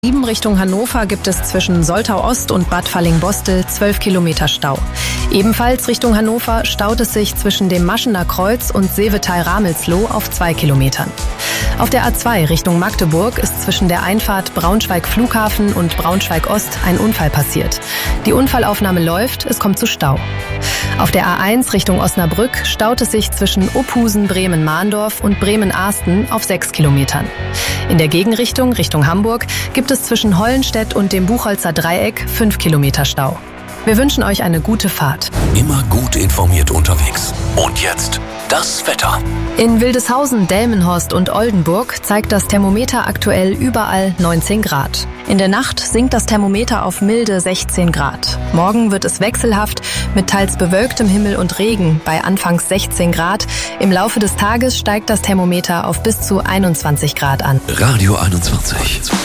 Richtung Hannover gibt es zwischen Soltau Ost und Bad Fallingbostel 12 Kilometer Stau. Ebenfalls Richtung Hannover staut es sich zwischen dem Maschener Kreuz und Seevetal-Ramelsloh auf 2 Kilometern. Auf der A2 Richtung Magdeburg ist zwischen der Einfahrt Braunschweig-Flughafen und Braunschweig-Ost ein Unfall passiert. Die Unfallaufnahme läuft, es kommt zu Stau. Auf der A1 Richtung Osnabrück staut es sich zwischen Uphusen, Bremen-Mahndorf und Bremen-Ahsten auf 6 Kilometern. In der Gegenrichtung Richtung Hamburg gibt es zwischen Hollenstedt und dem Buchholzer Dreieck 5 Kilometer Stau. Wir wünschen euch eine gute Fahrt. Immer gut informiert unterwegs. Und jetzt das Wetter. In Wildeshausen, Delmenhorst und Oldenburg zeigt das Thermometer aktuell überall 19 Grad. In der Nacht sinkt das Thermometer auf milde 16 Grad. Morgen wird es wechselhaft mit teils bewölktem Himmel und Regen bei anfangs 16 Grad. Im Laufe des Tages steigt das Thermometer auf bis zu 21 Grad an. Radio 21.